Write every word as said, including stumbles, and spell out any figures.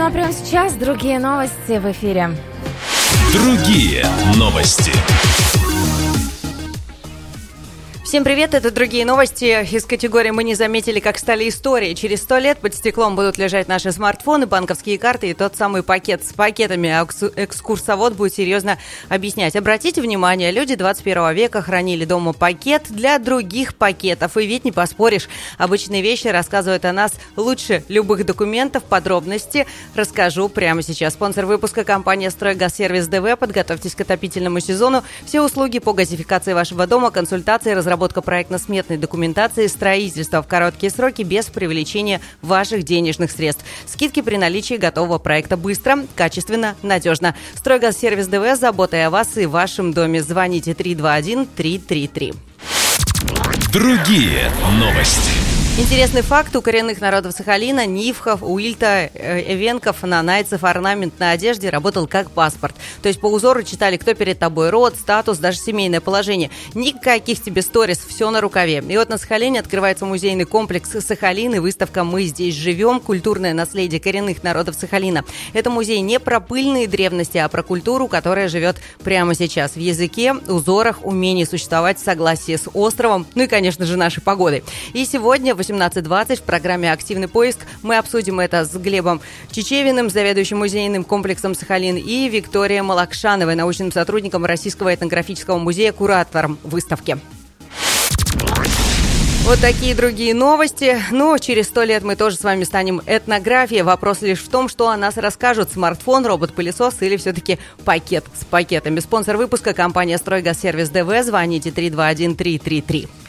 Ну а прямо сейчас другие новости в эфире. Другие новости. Всем привет, это «Другие новости» из категории «Мы не заметили, как стали историей». Через сто лет под стеклом будут лежать наши смартфоны, банковские карты и тот самый пакет с пакетами. А экскурсовод будет серьезно объяснять. Обратите внимание, люди двадцать первого века хранили дома пакет для других пакетов. И ведь не поспоришь, обычные вещи рассказывают о нас лучше любых документов. Подробности расскажу прямо сейчас. Спонсор выпуска — компания «Стройгазсервис ДВ». Подготовьтесь к отопительному сезону. Все услуги по газификации вашего дома, консультации, разработки. Разработка проектно-сметной документации, строительство в короткие сроки без привлечения ваших денежных средств. Скидки при наличии готового проекта быстро, качественно, надежно. Стройгазсервис ДВ, заботой о вас и вашем доме. Звоните три два один три три три. Другие новости. Интересный факт: у коренных народов Сахалина, Нивхов, Уильта, Эвенков, нанайцев орнамент на одежде работал как паспорт. То есть по узору читали, кто перед тобой, род, статус, даже семейное положение. Никаких тебе сторис, все на рукаве. И вот на Сахалине открывается музейный комплекс Сахалин и выставка «Мы здесь живем. Культурное наследие коренных народов Сахалина». Это музей не про пыльные древности, а про культуру, которая живет прямо сейчас. В языке, узорах, умении существовать в согласии с островом, ну и, конечно же, нашей погодой. И сегодня в восемнадцать двадцать в программе «Активный поиск» мы обсудим это с Глебом Чичевиным, заведующим музейным комплексом «Сахалин», и Викторией Малакшановой, научным сотрудником Российского этнографического музея, куратором выставки. Вот такие другие новости. Ну, через сто лет мы тоже с вами станем этнографией. Вопрос лишь в том, что о нас расскажут: смартфон, робот-пылесос или все-таки пакет с пакетами. Спонсор выпуска — компания «Стройгазсервис ДВ». Звоните три два один три три три.